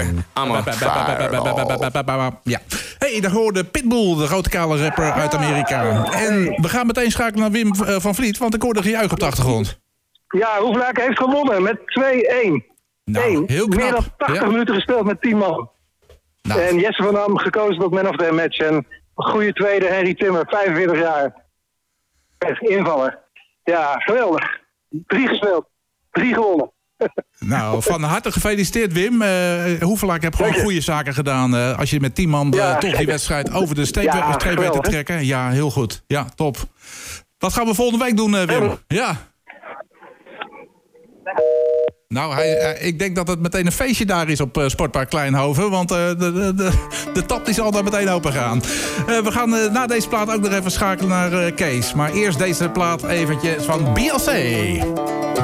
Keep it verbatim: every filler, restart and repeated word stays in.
I'm a fire. Ja. Hey, daar hoorde Pitbull, de grote kale rapper uit Amerika. En we gaan meteen schakelen naar Wim uh, van Vliet, want ik hoorde gejuich op de achtergrond. Ja, Hoeflaken heeft gewonnen met twee-één. Nou, heel knap. Meer dan tachtig ja. minuten gespeeld met tien man. Nou. En Jesse van Dam gekozen tot man of the match. En een goede tweede, Henry Timmer, vijfenveertig jaar. Invaller. Ja, geweldig. Drie gespeeld. Drie gewonnen. Nou, van harte gefeliciteerd, Wim. Uh, Hoefelaak heeft gewoon goede zaken gedaan. Uh, als je met tien man uh, ja, toch die wedstrijd over de streep ja, weet te trekken. Ja, heel goed. Ja, top. Wat gaan we volgende week doen, uh, Wim? Ja. Nou, hij, hij, ik denk dat het meteen een feestje daar is op uh, Sportpark Kleinhoven. Want uh, de, de, de, de tap die zal daar meteen open gaan. Uh, we gaan uh, na deze plaat ook nog even schakelen naar uh, Kees. Maar eerst deze plaat eventjes van B L C.